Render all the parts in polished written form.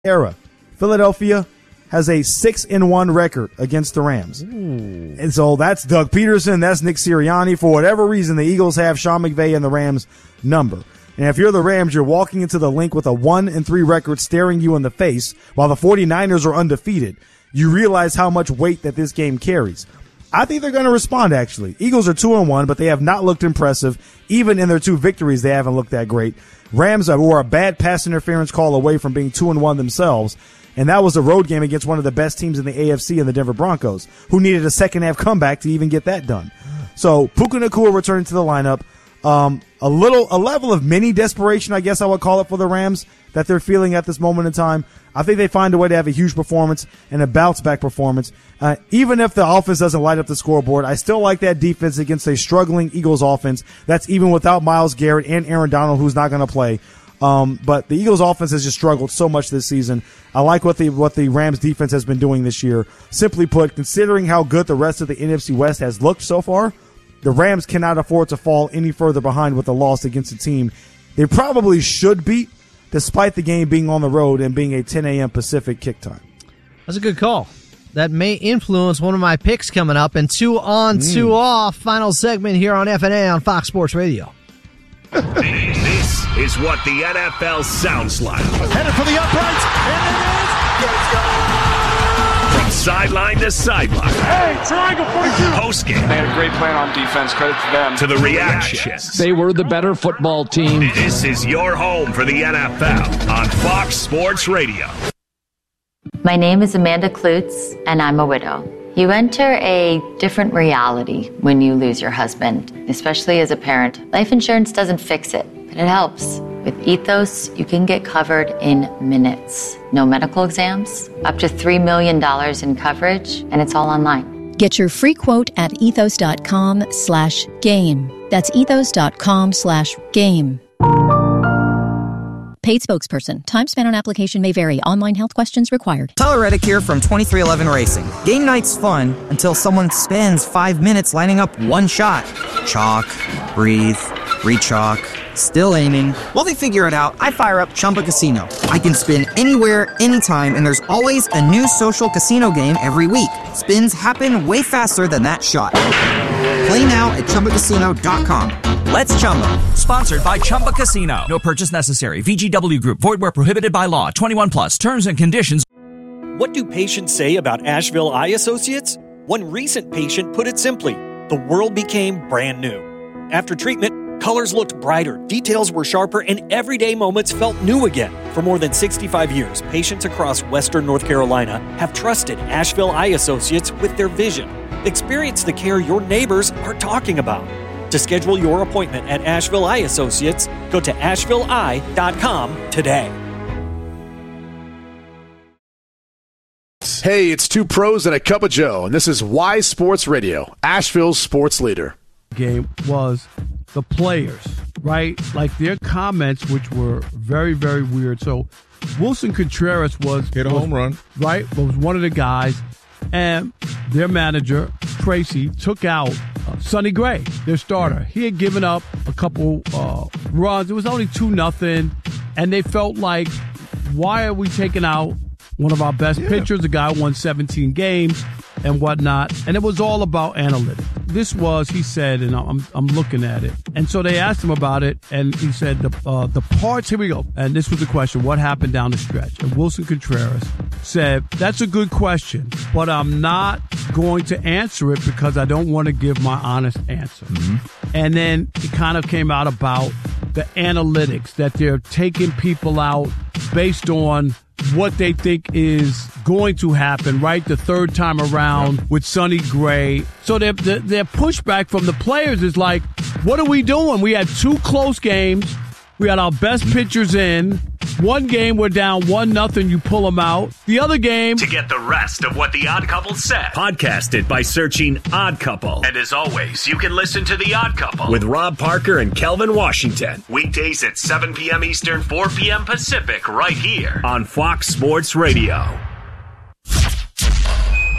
era, Philadelphia has a 6-1 record against the Rams. Ooh. And so that's Doug Peterson, that's Nick Sirianni. For whatever reason, the Eagles have Sean McVay and the Rams number. And if you're the Rams, you're walking into the link with a 1-3 record staring you in the face while the 49ers are undefeated. You realize how much weight that this game carries. I think they're going to respond, actually. Eagles are 2-1, but they have not looked impressive. Even in their 2 victories, they haven't looked that great. Rams were a bad pass interference call away from being 2-1 themselves. And that was a road game against one of the best teams in the AFC in the Denver Broncos, who needed a second-half comeback to even get that done. So Puka Nacua returning to the lineup. A level of mini desperation, I guess I would call it, for the Rams that they're feeling at this moment in time. I think they find a way to have a huge performance and a bounce-back performance. Even if the offense doesn't light up the scoreboard, I still like that defense against a struggling Eagles offense. That's even without Myles Garrett and Aaron Donald, who's not going to play. But the Eagles offense has just struggled so much this season. I like what the Rams defense has been doing this year. Simply put, considering how good the rest of the NFC West has looked so far, the Rams cannot afford to fall any further behind with a loss against a team they probably should beat, despite the game being on the road and being a 10 a.m. Pacific kick time. That's a good call. That may influence one of my picks coming up. And 2 on, 2 off. Final segment here on FNA on Fox Sports Radio. This is what the NFL sounds like. Headed for the uprights, and it is. From sideline to sideline. Hey, triangle 42. Postgame. They had a great plan on defense. Credit to them. To the reactions. They were the better football team. This is your home for the NFL on Fox Sports Radio. My name is Amanda Klutz, and I'm a widow. You enter a different reality when you lose your husband, especially as a parent. Life insurance doesn't fix it, but it helps. With Ethos, you can get covered in minutes. No medical exams, up to $3 million in coverage, and it's all online. Get your free quote at ethos.com/game. That's ethos.com/game. Paid spokesperson. Time spent on application may vary. Online health questions required. Tyler Reddick here from 2311 Racing. Game night's fun until someone spends 5 minutes lining up one shot. Chalk, breathe, re-chalk, still aiming. While they figure it out, I fire up Chumba Casino. I can spin anywhere, anytime, and there's always a new social casino game every week. Spins happen way faster than that shot. Play now at ChumbaCasino.com. Let's Chumba. Sponsored by Chumba Casino. No purchase necessary. VGW Group. Void where prohibited by law. 21 plus. Terms and conditions. What do patients say about Asheville Eye Associates? One recent patient put it simply, the world became brand new. After treatment, colors looked brighter, details were sharper, and everyday moments felt new again. For more than 65 years, patients across Western North Carolina have trusted Asheville Eye Associates with their vision. Experience the care your neighbors are talking about. To schedule your appointment at Asheville Eye Associates, go to AshevilleEye.com today. Hey, it's 2 pros and a cup of Joe, and this is Y Sports Radio, Asheville's sports leader. Game was the players, right? Like their comments, which were very, very weird. So Wilson Contreras hit a home run, right? Was one of the guys, and their manager Tracy took out Sonny Gray, their starter. He had given up a couple runs. It was only 2-0, and they felt like, why are we taking out one of our best pitchers, a guy who won 17 games and whatnot? And it was all about analytics. This was, he said, and I'm looking at it. And so they asked him about it, and he said the parts, here we go. And this was the question, what happened down the stretch? And Wilson Contreras said, that's a good question, but I'm not going to answer it because I don't want to give my honest answer. Mm-hmm. And then it kind of came out about the analytics, that they're taking people out based on what they think is going to happen, right? The third time around with Sonny Gray. So their pushback from the players is like, what are we doing? We had 2 close games. We had our best pitchers in. One game, we're down 1-0. You pull them out. The other game. To get the rest of what The Odd Couple said, podcast it by searching Odd Couple. And as always, you can listen to The Odd Couple with Rob Parker and Kelvin Washington. Weekdays at 7 p.m. Eastern, 4 p.m. Pacific, right here on Fox Sports Radio.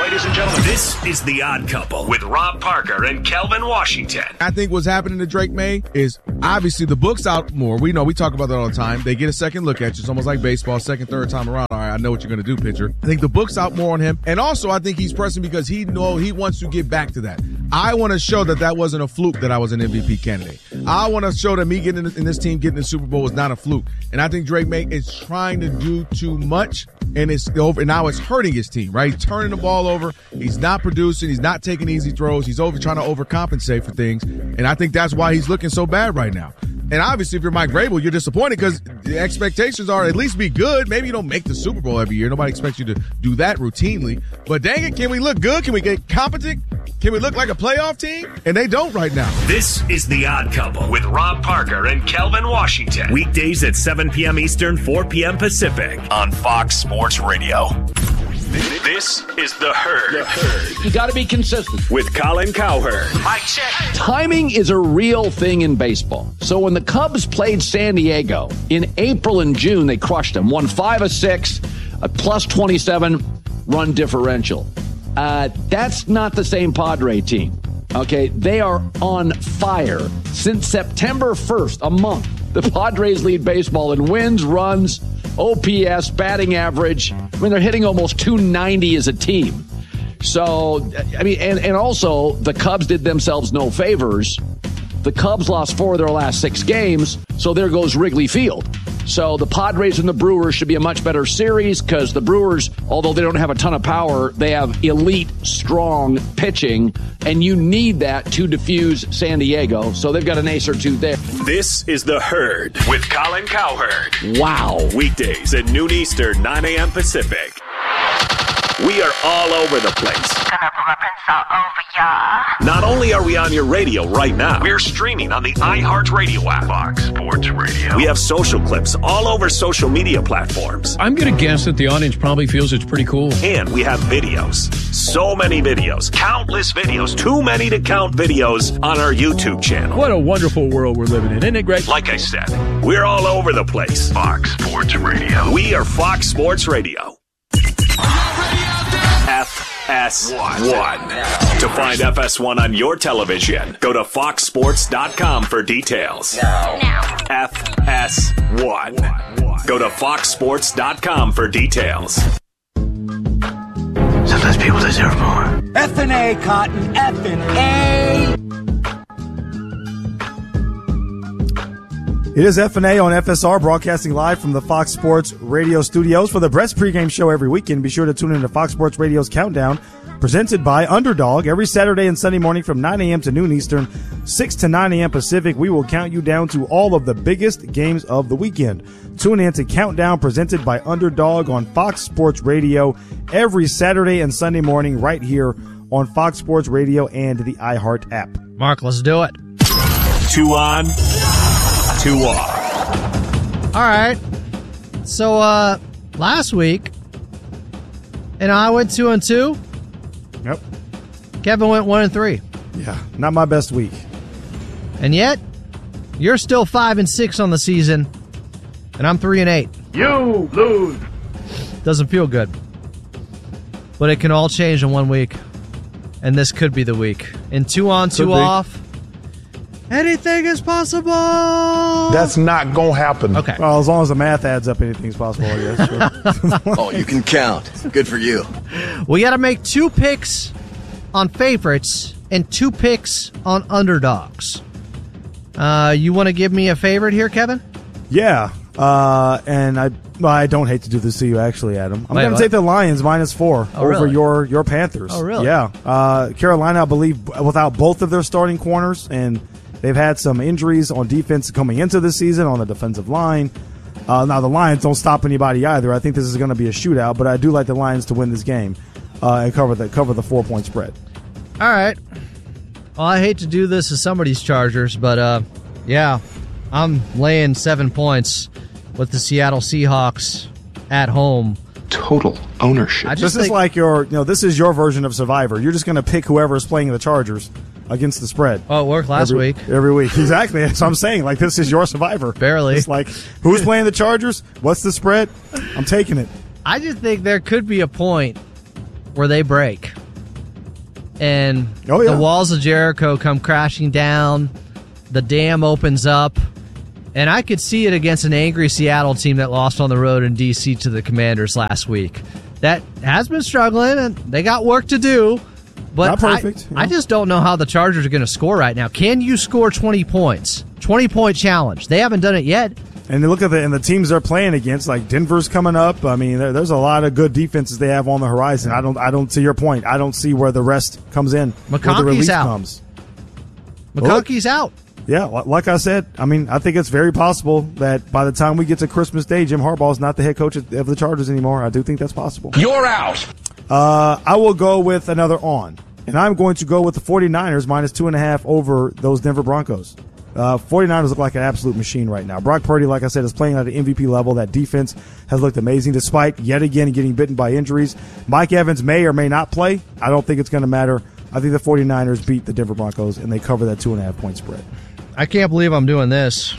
ladies and gentlemen. This is The Odd Couple with Rob Parker and Kelvin Washington. I think what's happening to Drake May is obviously the book's out more. We know, we talk about that all the time. They get a second look at you. It's almost like baseball, second, third time around. All right, I know what you're going to do, pitcher. I think the book's out more on him. And also, I think he's pressing because he wants to get back to that. I want to show that wasn't a fluke that I was an MVP candidate. I want to show that me getting in this team, getting the Super Bowl was not a fluke. And I think Drake May is trying to do too much, and it's over. And now it's hurting his team, right? He's turning the ball over. He's not producing. He's not taking easy throws. He's trying to overcompensate for things. And I think that's why he's looking so bad right now. And obviously, if you're Mike Vrabel, you're disappointed because the expectations are at least be good. Maybe you don't make the Super Bowl every year. Nobody expects you to do that routinely. But dang it, can we look good? Can we get competent? Can we look like a playoff team? And they don't right now. This is The Odd Couple with Rob Parker and Kelvin Washington. Weekdays at 7 p.m. Eastern, 4 p.m. Pacific on Fox Sports Radio. This is The Herd. You got to be consistent. With Colin Cowherd. Mic check. Timing is a real thing in baseball. So when the Cubs played San Diego in April and June, they crushed them. Won 5 of 6, a plus 27 run differential. That's not the same Padre team. Okay, they are on fire. Since September 1st, a month, the Padres lead baseball in wins, runs, OPS, batting average. I mean, they're hitting almost 290 as a team. So, I mean, and also the Cubs did themselves no favors. The Cubs lost 4 of their last 6 games, so there goes Wrigley Field. So the Padres and the Brewers should be a much better series because the Brewers, although they don't have a ton of power, they have elite, strong pitching, and you need that to diffuse San Diego. So they've got an ace or two there. This is The Herd with Colin Cowherd. Wow. Weekdays at noon Eastern, 9 a.m. Pacific. We are all over the place. Gonna put my pencil over ya. Not only are we on your radio right now, we're streaming on the iHeartRadio app. Fox Sports Radio. We have social clips all over social media platforms. I'm going to guess that the audience probably feels it's pretty cool. And we have videos. So many videos. Countless videos. Too many to count videos on our YouTube channel. What a wonderful world we're living in. Isn't it great? Like I said, we're all over the place. Fox Sports Radio. We are Fox Sports Radio. FS1. To find FS1 on your television, go to foxsports.com for details. Now. FS1. Go to foxsports.com for details. Sometimes people deserve more. F&A, Cotton. F&A. It is F&A on FSR, broadcasting live from the Fox Sports Radio studios. For the best pregame show every weekend, be sure to tune in to Fox Sports Radio's Countdown, presented by Underdog. Every Saturday and Sunday morning from 9 a.m. to noon Eastern, 6 to 9 a.m. Pacific, we will count you down to all of the biggest games of the weekend. Tune in to Countdown, presented by Underdog on Fox Sports Radio every Saturday and Sunday morning right here on Fox Sports Radio and the iHeart app. Mark, let's do it. 2 on, 2 off. All right. So last week, I went 2-2. Yep. Kevin went 1-3. Yeah, not my best week. And yet, you're still 5-6 on the season, and I'm 3-8. You lose. Doesn't feel good. But it can all change in 1 week. And this could be the week. In 2 on, 2 off, anything is possible. That's not going to happen. Okay. Well, as long as the math adds up, anything's possible, I guess. Sure. Oh, you can count. Good for you. We got to make 2 picks on favorites and 2 picks on underdogs. You want to give me a favorite here, Kevin? Yeah. And I don't hate to do this to you, actually, Adam. I'm going to take the Lions -4 over really? your Panthers. Oh, really? Yeah. Carolina, I believe, without both of their starting corners, and they've had some injuries on defense coming into the season on the defensive line. Now, the Lions don't stop anybody either. I think this is going to be a shootout, but I do like the Lions to win this game and cover the 4-point spread. All right. Well, I hate to do this to somebody's Chargers, but yeah, I'm laying 7 points with the Seattle Seahawks at home. Total ownership. This is like this is your version of Survivor. You're just going to pick whoever's playing the Chargers against the spread. Oh, it worked last week. Every week. Exactly. That's what I'm saying. Like, this is your Survivor. Barely. It's like, who's playing the Chargers? What's the spread? I'm taking it. I just think there could be a point where they break. and the walls of Jericho come crashing down, the dam opens up, and I could see it against an angry Seattle team that lost on the road in D.C. to the Commanders last week. That has been struggling, and they got work to do. But not perfect. I just don't know how the Chargers are going to score right now. Can you score 20 points? 20-point challenge. They haven't done it yet. And look at the teams they're playing against. Like Denver's coming up. I mean, there's a lot of good defenses they have on the horizon. I don't. To your point, I don't see where the rest comes in. McConkey's out. McConkey's out. Yeah, like I said, I mean, I think it's very possible that by the time we get to Christmas Day, Jim Harbaugh is not the head coach of the Chargers anymore. I do think that's possible. You're out. I will go with another on, and I'm going to go with the 49ers minus 2.5 over those Denver Broncos. 49ers look like an absolute machine right now. Brock Purdy, like I said, is playing at an MVP level. That defense has looked amazing despite, yet again, getting bitten by injuries. Mike Evans may or may not play. I don't think it's going to matter. I think the 49ers beat the Denver Broncos, and they cover that 2.5-point spread. I can't believe I'm doing this.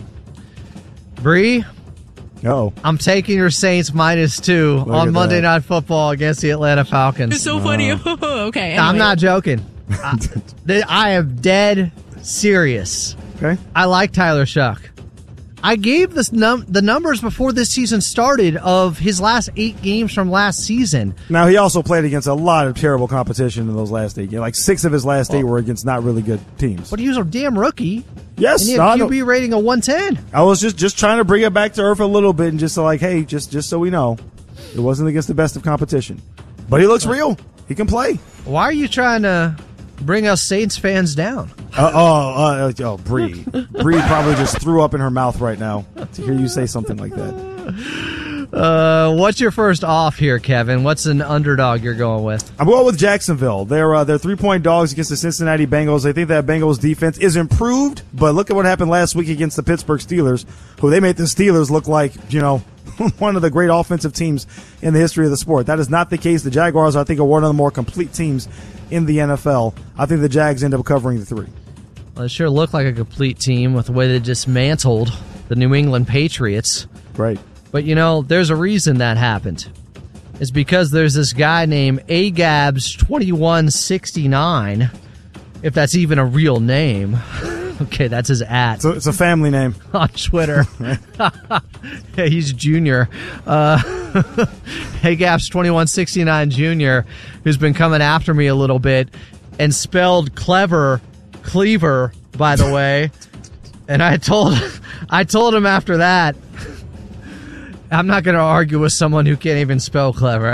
Bree? Uh-oh. I'm taking your Saints -2 on Monday Night Football against the Atlanta Falcons. It's so funny. Okay. Anyway. I'm not joking. I am dead serious. Okay. I like Tyler Shuck. I gave the numbers before this season started of his last 8 games from last season. Now, he also played against a lot of terrible competition in those last 8 games. Like 6 of his last 8 were against not really good teams. But he was a damn rookie. Yes. And he had a QB rating of 110. I was just trying to bring it back to earth a little bit and just hey, just so we know, it wasn't against the best of competition. But he looks real. He can play. Why are you trying to bring us Saints fans down? Bree. Bree probably just threw up in her mouth right now to hear you say something like that. What's your first off here, Kevin? What's an underdog you're going with? I'm going with Jacksonville. They're 3-point dogs against the Cincinnati Bengals. I think that Bengals defense is improved, but look at what happened last week against the Pittsburgh Steelers, who they made the Steelers look like, one of the great offensive teams in the history of the sport. That is not the case. The Jaguars, I think, are one of the more complete teams in the NFL. I think the Jags end up covering the 3. Well, it sure looked like a complete team with the way they dismantled the New England Patriots. Right. But, there's a reason that happened. It's because there's this guy named Agabs2169, if that's even a real name. Okay, that's his @ So it's a family name. On Twitter. Yeah, he's Junior. Agabs2169 Jr., who's been coming after me a little bit, and spelled clever, cleaver, by the way. And I told him after that, I'm not going to argue with someone who can't even spell clever.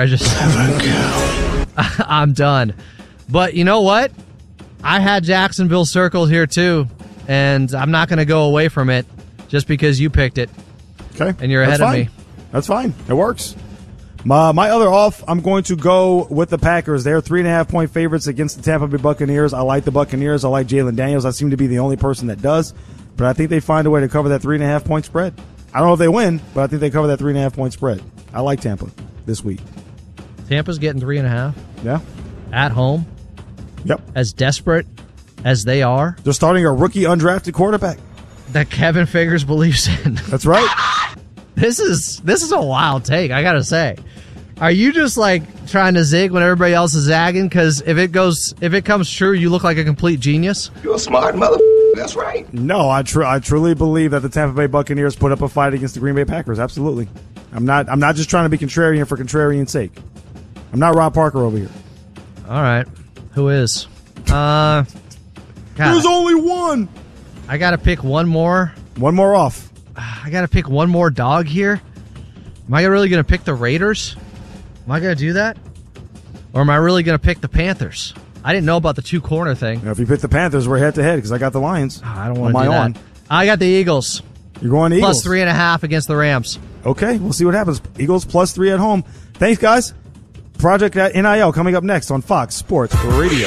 I'm done. But you know what? I had Jacksonville circled here too, and I'm not going to go away from it just because you picked it. Okay. And you're ahead of me. That's fine. It works. My other off, I'm going to go with the Packers. They're 3.5-point favorites against the Tampa Bay Buccaneers. I like the Buccaneers. I like Jalen Daniels. I seem to be the only person that does, but I think they find a way to cover that 3.5-point spread. I don't know if they win, but I think they cover that 3.5-point spread. I like Tampa this week. Tampa's getting 3.5. Yeah. At home. Yep. As desperate as they are. They're starting a rookie undrafted quarterback that Kevin Figures believes in. That's right. This is a wild take, I gotta say. Are you just trying to zig when everybody else is zagging? Because if it comes true, you look like a complete genius. You're a smart mother. That's right. No, I truly believe that the Tampa Bay Buccaneers put up a fight against the Green Bay Packers. Absolutely. I'm not just trying to be contrarian for contrarian's sake. I'm not Rob Parker over here. All right. Who is? There's only one. I got to pick one more. One more off. I got to pick one more dog here. Am I really going to pick the Raiders? Am I going to do that? Or am I really going to pick the Panthers? I didn't know about the 2-corner thing. Now, if you pick the Panthers, we're head-to-head because I got the Lions. I don't want to do that. I got the Eagles. You're going to Eagles? Plus 3.5 against the Rams. Okay, we'll see what happens. Eagles plus 3 at home. Thanks, guys. Project NIL coming up next on Fox Sports Radio.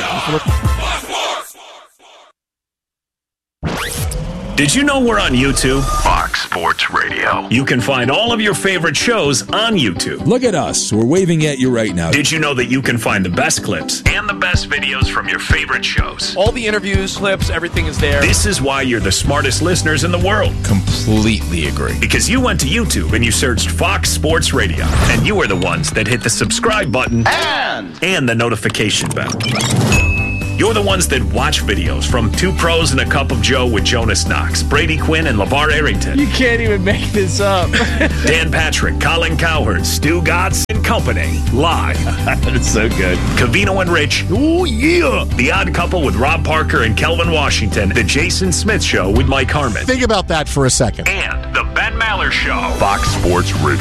Did you know we're on YouTube? Fox Sports Radio. You can find all of your favorite shows on YouTube. Look at us. We're waving at you right now. Did you know that you can find the best clips and the best videos from your favorite shows? All the interviews, clips, everything is there. This is why you're the smartest listeners in the world. Completely agree. Because you went to YouTube and you searched Fox Sports Radio. And you were the ones that hit the subscribe button and the notification bell. You're the ones that watch videos from Two Pros and a Cup of Joe with Jonas Knox, Brady Quinn, and LeVar Arrington. You can't even make this up. Dan Patrick, Colin Cowherd, Stu Gatz, and company. Live. That's so good. Covino and Rich. Oh, yeah. The Odd Couple with Rob Parker and Kelvin Washington. The Jason Smith Show with Mike Harmon. Think about that for a second. And The Ben Maller Show. Fox Sports Radio.